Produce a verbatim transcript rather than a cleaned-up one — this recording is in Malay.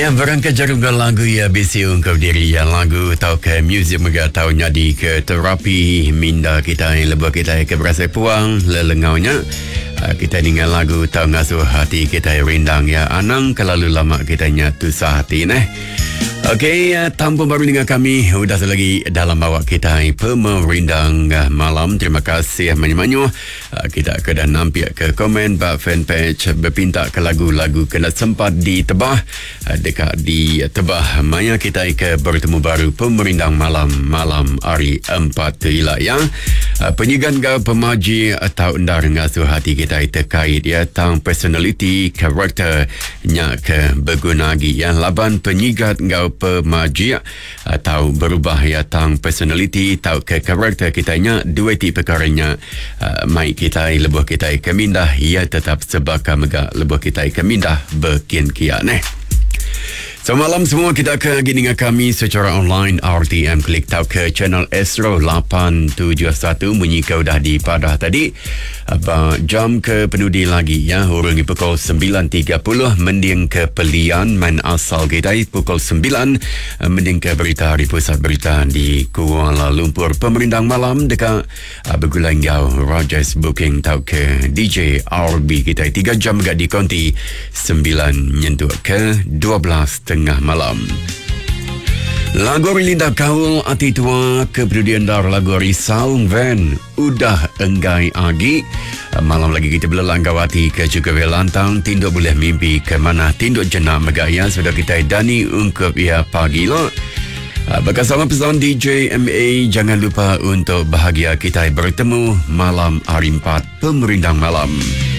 Ya, berangkat jarum ke lagu ya bisi ungkap diri ya lagu tau ke muzik mega tau nyadi ke terapi minda kita yang lebih kita ke berasa puang lelengaunya. Uh, kita dengan lagu tau ngasuh hati kita yang rindang ya anang kelalu lama kita nyatu hati neh. Okey, uh, tanpa baru dengan kami sudah lagi dalam bawa kita pemerindang uh, malam. Terima kasih banyak-banyak. Uh, kita akan nampak ke komen bak fanpage berpinta ke lagu-lagu kena sempat ditebah uh, dekat di tebah maya kita ke bertemu baru pemerindang malam malam hari empat wilayah. Uh, penyigan ke pemaji atau ndar ngasuh hati kita terkait ya tang personality karakter nya ke bergunagi ya laban penyigat ngau pemaji atau berubah ya tang personality atau ke karakter kita nya dua ti perkaranya uh, mai kita lebih kita kemindah ia tetap sebaka mega lebih kita kemindah berkian kian eh. So malam semua kita akan lagi dengan kami secara online R T M klik tau ke channel Astro lapan tujuh satu menyikau dah di padah tadi apa jam ke penudi lagi ya hurungi pukul sembilan tiga puluh mending ke pelian main asal kita pukul sembilan mending ke berita di pusat berita di Kuala Lumpur pemerindang malam dekat uh, Bergulanggau Rogers booking tau ke D J R B kita tiga jam gak di konti sembilan nyentuh ke dua belas tengah malam. Lagu Linda Kaul Ati Tua kepedulian dar lagu Risau Van udah enggai agi. Malam lagi kita belalang gawati ke juga lantang tinduk boleh mimpi ke mana tinduk jenak megaya sudah kita dani ungkap ya pagi lo. Bekas sama pesan D J M A jangan lupa untuk bahagia kita bertemu malam hari empat pemerindang malam.